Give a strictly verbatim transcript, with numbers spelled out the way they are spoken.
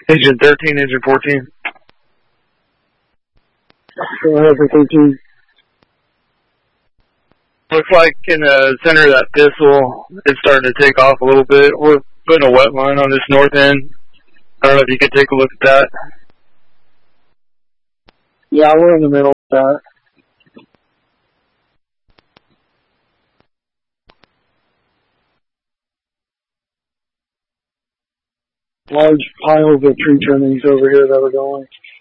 Agent thirteen, Agent fourteen. Go ahead for thirteen. Looks like in the center of that pistol, it's starting to take off a little bit. We're putting a wet line on this north end. I don't know if you could take a look at that. Yeah, we're in the middle of that. Large piles of tree trimmings over here that are going.